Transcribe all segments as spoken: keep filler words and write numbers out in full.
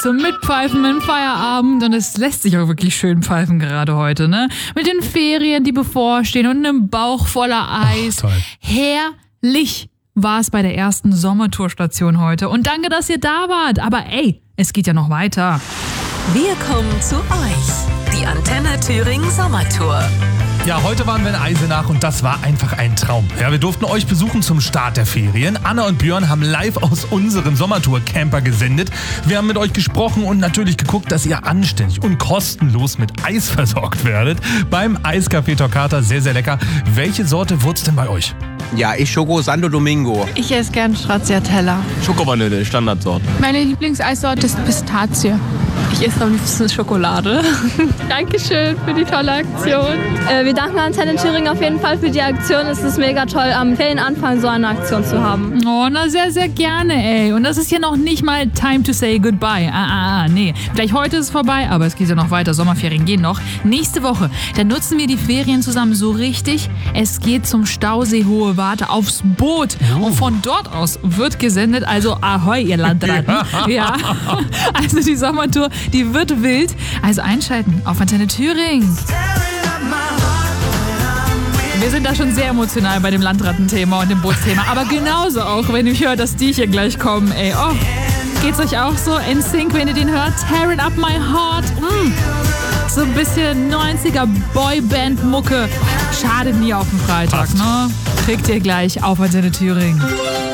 Zum Mitpfeifen im Feierabend und es lässt sich auch wirklich schön pfeifen gerade heute, ne? Mit den Ferien, die bevorstehen und einem Bauch voller Eis. Oh, toll. Herrlich war es bei der ersten Sommertourstation heute und danke, dass ihr da wart. Aber ey, es geht ja noch weiter. Wir kommen zu euch. Die Antenne Thüringen Sommertour. Ja, heute waren wir in Eisenach und das war einfach ein Traum. Ja, wir durften euch besuchen zum Start der Ferien. Anna und Björn haben live aus unserem Sommertour-Camper gesendet. Wir haben mit euch gesprochen und natürlich geguckt, dass ihr anständig und kostenlos mit Eis versorgt werdet. Beim Eiscafé Toccata, sehr, sehr lecker. Welche Sorte wird's denn bei euch? Ja, ich Schoko Santo Domingo. Ich esse gern Stracciatella. Schokovanille, Standardsorte. Meine Lieblingseissorte ist Pistazie. Ich esse am liebsten Schokolade. Dankeschön für die tolle Aktion. Äh, wir danken Antenne Thüringen auf jeden Fall für die Aktion. Es ist mega toll, am Ferienanfang so eine Aktion zu haben. Oh, na sehr, sehr gerne, ey. Und das ist ja noch nicht mal time to say goodbye. Ah, ah, ah, nee. Vielleicht heute ist es vorbei, aber es geht ja noch weiter. Sommerferien gehen noch. Nächste Woche, dann nutzen wir die Ferien zusammen so richtig. Es geht zum Stausee Hohe Warte aufs Boot. Oh. Und von dort aus wird gesendet, also ahoi, ihr Landratten. Ja. Also die Sommertour, die wird wild. Also einschalten auf Antenne Thüringen. Wir sind da schon sehr emotional bei dem Landrattenthema und dem Bootsthema. Aber genauso auch, wenn ich höre, dass die hier gleich kommen. Ey, oh, geht's euch auch so? N Sync, wenn ihr den hört? Tearing Up My Heart. Mm. So ein bisschen neunziger Boyband-Mucke. Schadet nie auf dem Freitag, ne? Kriegt ihr gleich auf Antenne Thüringen.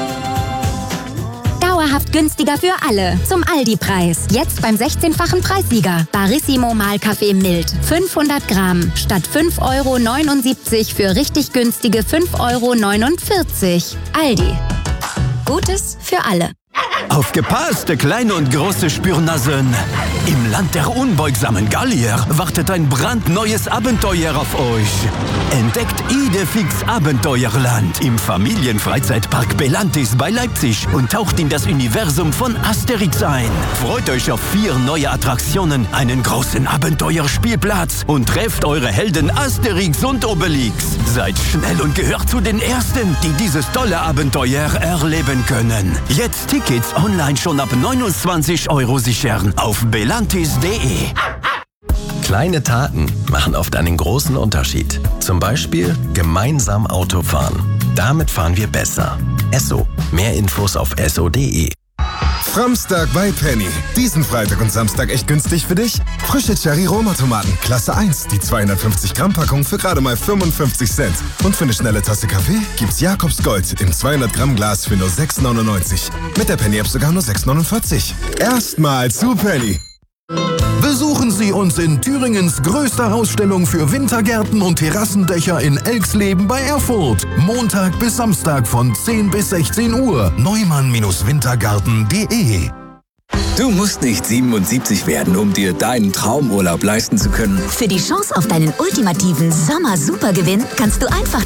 Dauerhaft günstiger für alle. Zum Aldi-Preis. Jetzt beim sechzehnfachen Preissieger. Barissimo Mahlkaffee Mild. fünfhundert Gramm. Statt fünf Euro neunundsiebzig für richtig günstige fünf Euro neunundvierzig. Aldi. Gutes für alle. Aufgepasst, kleine und große Spürnasen. Im Land der unbeugsamen Gallier wartet ein brandneues Abenteuer auf euch. Entdeckt Idefix Abenteuerland im Familienfreizeitpark Belantis bei Leipzig und taucht in das Universum von Asterix ein. Freut euch auf vier neue Attraktionen, einen großen Abenteuerspielplatz und trefft eure Helden Asterix und Obelix. Seid schnell und gehört zu den Ersten, die dieses tolle Abenteuer erleben können. Jetzt Tickets online schon ab neunundzwanzig Euro sichern auf belantis punkt de. Kleine Taten machen oft einen großen Unterschied. Zum Beispiel gemeinsam Auto fahren. Damit fahren wir besser. Esso. Mehr Infos auf esso punkt de. Framstag bei Penny. Diesen Freitag und Samstag echt günstig für dich? Frische Cherry-Roma-Tomaten, Klasse eins. Die zweihundertfünfzig Gramm Packung für gerade mal fünfundfünfzig Cent. Und für eine schnelle Tasse Kaffee gibt's Jakobs Gold im zweihundert Gramm Glas für nur sechs neunundneunzig. Mit der Penny-App sogar nur sechs neunundvierzig. Erstmal zu Penny. Besuchen Sie uns in Thüringens größter Ausstellung für Wintergärten und Terrassendächer in Elxleben bei Erfurt. Montag bis Samstag von zehn bis sechzehn Uhr. Neumann Wintergarten punkt de. Du musst nicht siebenundsiebzig werden, um dir deinen Traumurlaub leisten zu können. Für die Chance auf deinen ultimativen Sommer-Supergewinn kannst du einfach